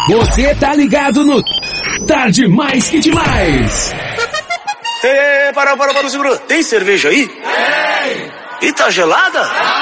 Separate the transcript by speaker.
Speaker 1: Você tá ligado no Tarde Mais que Demais.
Speaker 2: Para, segura. Tem cerveja aí? Tem. E tá gelada?